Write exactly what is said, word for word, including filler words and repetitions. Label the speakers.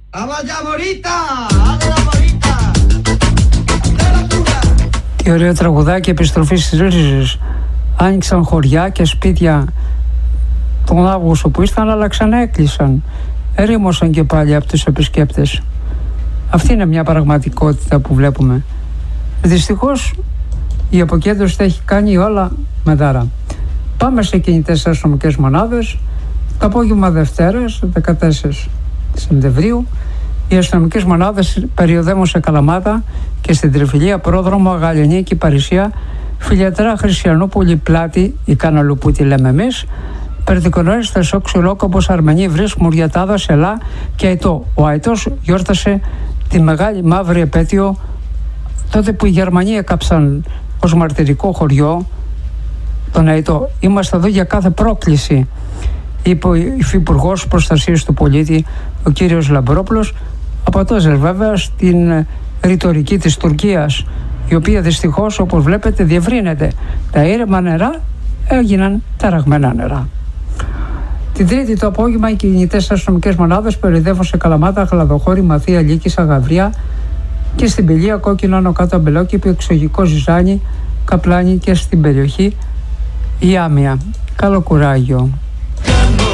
Speaker 1: Τι ωραίο τραγουδάκι, επιστροφή στις ρίζες. Άνοιξαν χωριά και σπίτια τον Αύγουστο που ήρθαν, αλλά ξανά έκλεισαν. Ερήμωσαν και πάλι από τους επισκέπτες. Αυτή είναι μια πραγματικότητα που βλέπουμε. Δυστυχώς η αποκέντρωση τα έχει κάνει όλα με δάρα. Πάμε σε κινητές αστυνομικές μονάδες. Το απόγευμα Δευτέρας, δεκατέσσερις Σεπτεμβρίου, οι αστυνομικές μονάδες περιοδεύουν σε Καλαμάτα και στην Τριφυλία, Πρόδρομο, Γαλιανίκη, Παρισιά, Φιλιατρά, Χριστιανούπολη, Πλάτη, η Κάναλου που τη λέμε εμείς, Περτικονόρης, Θεσσό, Ξυλόκοπος, Αρμενή, Βρύς, Μουριατάδα, Σελά και Αητό. Ο Αητός γιόρτασε τη μεγάλη μαύρη επέτειο τότε που οι Γερμανοί έκαψαν ως μαρτυρικό χωριό τον Αητό. Είμαστε εδώ για κάθε πρόκληση, είπε ο Υφυπουργός Προστασίας του Πολίτη, ο κύριος Λαμπρόπουλος, απαντώντας βέβαια στην ρητορική της Τουρκίας, η οποία δυστυχώς, όπως βλέπετε, διευρύνεται. Τα ήρεμα νερά έγιναν ταραγμένα νερά. Την Τρίτη το απόγευμα οι κινητές αστυνομικές μονάδες περιοδεύουν σε Καλαμάτα, Γλαδοχώρη, Μαθία, Λύκησα, Γαβρία και στην Πηλία, Κόκκινο, Άνω Κάτω, Αμπελόκηπη, Εξωγικό, Ζυζάνι, Καπλάνη και στην περιοχή Ιάμια. Καλό κουράγιο.